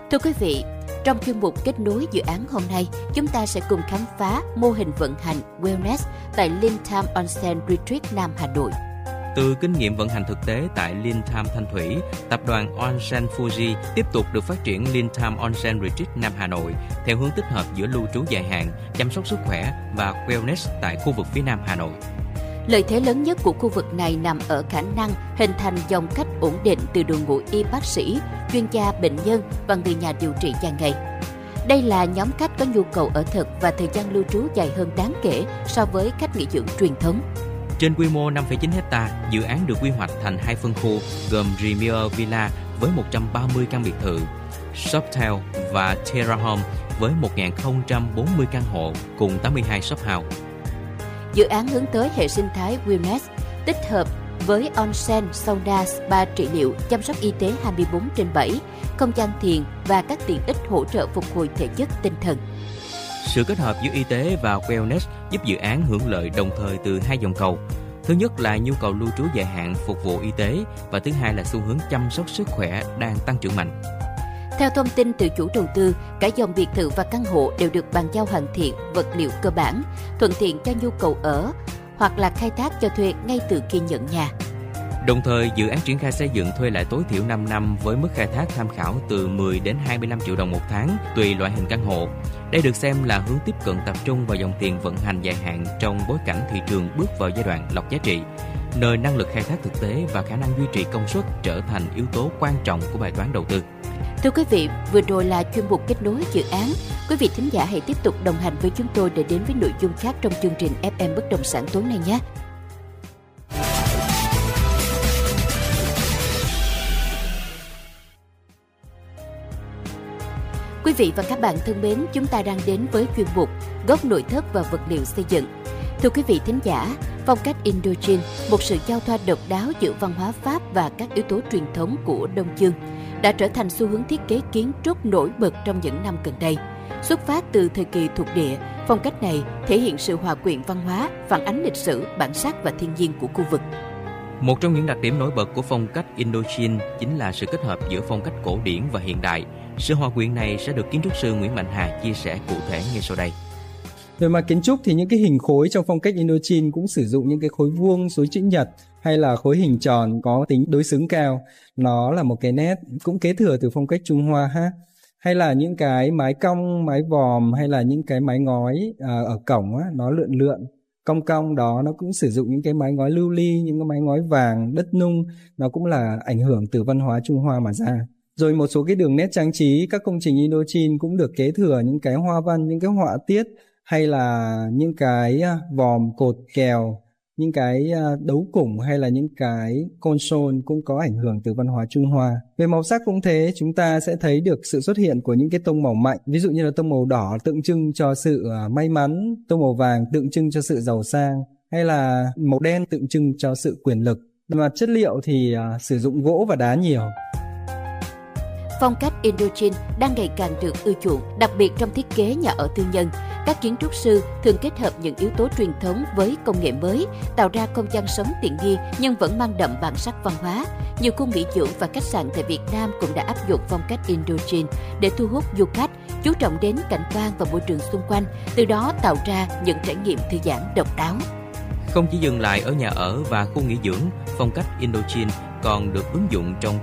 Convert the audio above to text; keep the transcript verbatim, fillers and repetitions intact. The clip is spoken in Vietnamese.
Thưa quý vị, trong chuyên mục kết nối dự án hôm nay, chúng ta sẽ cùng khám phá mô hình vận hành Wellness tại Lintime Onsen Retreat Nam Hà Nội. Từ kinh nghiệm vận hành thực tế tại Lintime Thanh Thủy, tập đoàn Onsen Fuji tiếp tục được phát triển Lintime Onsen Retreat Nam Hà Nội theo hướng tích hợp giữa lưu trú dài hạn, chăm sóc sức khỏe và wellness tại khu vực phía Nam Hà Nội. Lợi thế lớn nhất của khu vực này nằm ở khả năng hình thành dòng khách ổn định từ đội ngũ y bác sĩ, chuyên gia, bệnh nhân và người nhà điều trị dài ngày. Đây là nhóm khách có nhu cầu ở thực và thời gian lưu trú dài hơn đáng kể so với khách nghỉ dưỡng truyền thống. Trên quy mô năm phẩy chín héc ta, dự án được quy hoạch thành hai phân khu gồm Premier Villa với một trăm ba mươi căn biệt thự, Shoptail và Terra Home với một nghìn không trăm bốn mươi căn hộ cùng tám mươi hai shop house. Dự án hướng tới hệ sinh thái Wellness, tích hợp với onsen, sauna, spa trị liệu, chăm sóc y tế hai mươi bốn trên bảy, không gian thiền và các tiện ích hỗ trợ phục hồi thể chất tinh thần. Sự kết hợp giữa y tế và wellness giúp dự án hưởng lợi đồng thời từ hai dòng cầu. Thứ nhất là nhu cầu lưu trú dài hạn phục vụ y tế và thứ hai là xu hướng chăm sóc sức khỏe đang tăng trưởng mạnh. Theo thông tin từ chủ đầu tư, cả dòng biệt thự và căn hộ đều được bàn giao hoàn thiện vật liệu cơ bản, thuận tiện cho nhu cầu ở hoặc là khai thác cho thuê ngay từ khi nhận nhà. Đồng thời, dự án triển khai xây dựng thuê lại tối thiểu năm năm với mức khai thác tham khảo từ mười đến hai mươi lăm triệu đồng một tháng tùy loại hình căn hộ. Đây được xem là hướng tiếp cận tập trung vào dòng tiền vận hành dài hạn trong bối cảnh thị trường bước vào giai đoạn lọc giá trị, nơi năng lực khai thác thực tế và khả năng duy trì công suất trở thành yếu tố quan trọng của bài toán đầu tư. Thưa quý vị, vừa rồi là chuyên mục kết nối dự án. Quý vị thính giả hãy tiếp tục đồng hành với chúng tôi để đến với nội dung khác trong chương trình ép em Bất động sản tối nay nhé. Quý vị và các bạn thân mến, chúng ta đang đến với chuyên mục Gốc nội thất và vật liệu xây dựng. Thưa quý vị thính giả, phong cách Indochine, một sự giao thoa độc đáo giữa văn hóa Pháp và các yếu tố truyền thống của Đông Dương, đã trở thành xu hướng thiết kế kiến trúc nổi bật trong những năm gần đây. Xuất phát từ thời kỳ thuộc địa, phong cách này thể hiện sự hòa quyện văn hóa, phản ánh lịch sử, bản sắc và thiên nhiên của khu vực. Một trong những đặc điểm nổi bật của phong cách Indochine chính là sự kết hợp giữa phong cách cổ điển và hiện đại. Sự hòa quyện này sẽ được kiến trúc sư Nguyễn Mạnh Hà chia sẻ cụ thể ngay sau đây. Về mặt kiến trúc thì những cái hình khối trong phong cách Indochine cũng sử dụng những cái khối vuông, khối chữ nhật hay là khối hình tròn có tính đối xứng cao. Nó là một cái nét cũng kế thừa từ phong cách Trung Hoa ha. Hay là những cái mái cong, mái vòm hay là những cái mái ngói à, ở cổng á, nó lượn lượn cong cong đó, nó cũng sử dụng những cái mái ngói lưu ly, những cái mái ngói vàng, đất nung, nó cũng là ảnh hưởng từ văn hóa Trung Hoa mà ra. Rồi một số cái đường nét trang trí, các công trình Indochine cũng được kế thừa những cái hoa văn, những cái họa tiết hay là những cái vòm cột kèo, những cái đấu củng hay là những cái console cũng có ảnh hưởng từ văn hóa Trung Hoa. Về màu sắc cũng thế, chúng ta sẽ thấy được sự xuất hiện của những cái tông màu mạnh, ví dụ như là tông màu đỏ tượng trưng cho sự may mắn, tông màu vàng tượng trưng cho sự giàu sang, hay là màu đen tượng trưng cho sự quyền lực. Mà chất liệu thì uh, sử dụng gỗ và đá nhiều. Phong cách Indochine đang ngày càng được ưa chuộng, đặc biệt trong thiết kế nhà ở tư nhân. Các kiến trúc sư thường kết hợp những yếu tố truyền thống với công nghệ mới, tạo ra không gian sống tiện nghi nhưng vẫn mang đậm bản sắc văn hóa. Nhiều khu nghỉ dưỡng và khách sạn tại Việt Nam cũng đã áp dụng phong cách Indochine để thu hút du khách, chú trọng đến cảnh quan và môi trường xung quanh, từ đó tạo ra những trải nghiệm thư giãn độc đáo. Không chỉ dừng lại ở nhà ở và khu nghỉ dưỡng, phong cách Indochine còn được ứng dụng trong